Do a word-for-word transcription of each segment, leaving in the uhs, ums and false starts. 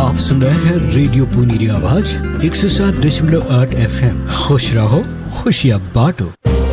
आप सुन रहे हैं रेडियो पुनीरी आवाज एक सौ सात दशमलव आठ एफ एम। खुश रहो खुशियाँ बांटो।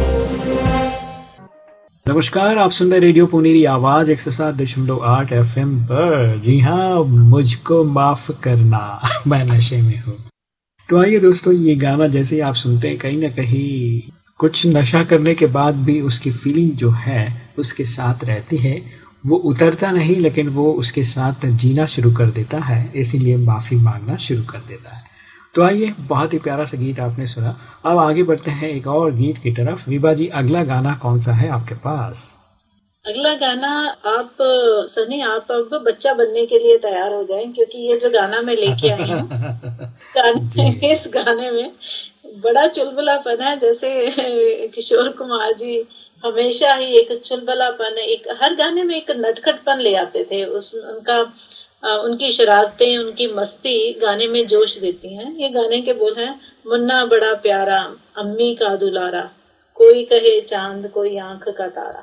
नमस्कार, आप सुन रहे रेडियो पुनीरी आवाज एक सौ सात दशमलव आठ एफ एम पर। जी हाँ, मुझको माफ करना, मैं नशे में हूँ। तो आइए दोस्तों, ये गाना जैसे ही आप सुनते हैं, कहीं ना कहीं कुछ नशा करने के बाद भी उसकी फीलिंग जो है उसके साथ रहती है। वो उतरता नहीं, लेकिन वो उसके साथ जीना शुरू कर देता है, इसीलिए माफ़ी मांगना शुरू कर देता है। तो आइए, बहुत ही प्यारा सा गीत आपने सुना। अब आगे बढ़ते हैं एक और गीत की तरफ। विभा जी, अगला गाना कौन सा है आपके पास? अगला गाना आप सनी आप अब बच्चा बनने के लिए तैयार हो जाएं, क्योंकि ये जो गाना मैं लेके आई हूँ गाने इस गाने में बड़ा चुलबुलापन है। जैसे किशोर कुमार जी हमेशा ही एक चुलबुलापन, एक हर गाने में एक नटखटपन ले आते थे। उस उनका उनकी शरारतें, उनकी मस्ती गाने में जोश देती हैं। ये गाने के बोल हैं, मुन्ना बड़ा प्यारा, अम्मी का दुलारा, कोई कहे चांद कोई आंख का तारा।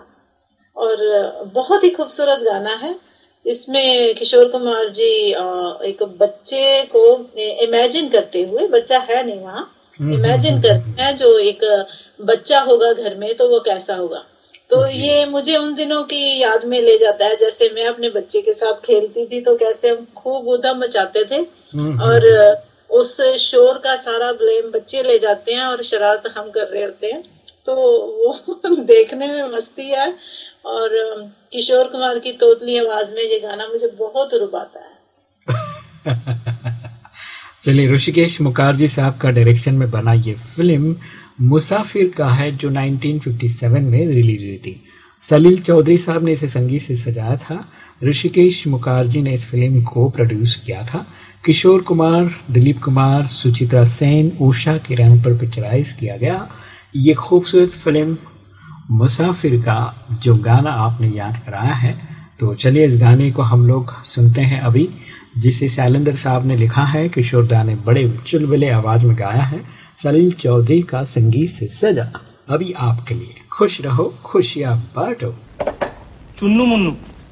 और बहुत ही खूबसूरत गाना है। इसमें किशोर कुमार जी एक बच्चे को इमेजिन करते हुए, बच्चा है नहीं वहाँ, इमेजिन करते हैं जो एक बच्चा होगा घर में तो वो कैसा होगा। तो ये मुझे उन दिनों की याद में ले जाता है, जैसे मैं अपने बच्चे के साथ खेलती थी तो कैसे हम खूब उधम मचाते थे और उस शोर का सारा ब्लेम बच्चे ले जाते हैं और शरारत हम कर रहे होते हैं। तो वो देखने में मस्ती है। और किशोर कुमार की तोतली आवाज में ये गाना मुझे बहुत रुबाता है। चलिए, ऋषिकेश मुखर्जी साहब का डायरेक्शन में बना ये फिल्म मुसाफिर का है, जो उन्नीस सौ सत्तावन में रिलीज हुई थी। सलील चौधरी साहब ने इसे संगीत से सजाया था। ऋषिकेश मुखर्जी ने इस फिल्म को प्रोड्यूस किया था। किशोर कुमार, दिलीप कुमार, सुचित्रा सेन, उषा के रंग पर पिक्चराइज किया गया ये खूबसूरत फिल्म मुसाफिर का जो गाना आपने याद कराया है। तो चलिए, इस गाने को हम लोग सुनते हैं अभी, जिसे शैलेंद्र साहब ने लिखा है, किशोर दा ने बड़े चुलबुले आवाज में गाया है, सलील चौधरी का संगीत से सजा। अभी आपके लिए खुश रहो खुशियाँ बांटो। चुन्नू मुन्नू,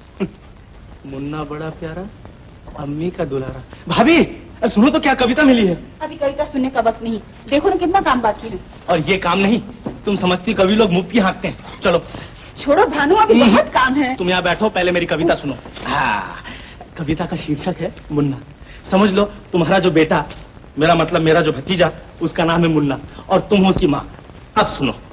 मुन्ना बड़ा प्यारा, अम्मी का दुलारा। भाभी सुनो तो, क्या कविता मिली है? अभी कविता सुनने का वक्त नहीं, देखो ना कितना काम बाकी है। और ये काम नहीं, तुम समझती कवि लोग मुफ्त की हाँकते हैं। चलो छोड़ो भानु, अभी बहुत काम है। तुम यहाँ बैठो, पहले मेरी कविता सुनो। हाँ, कविता का शीर्षक है मुन्ना। समझ लो, तुम्हारा जो बेटा, मेरा मतलब मेरा जो भतीजा, उसका नाम है मुन्ना और तुम हो उसकी माँ। अब सुनो।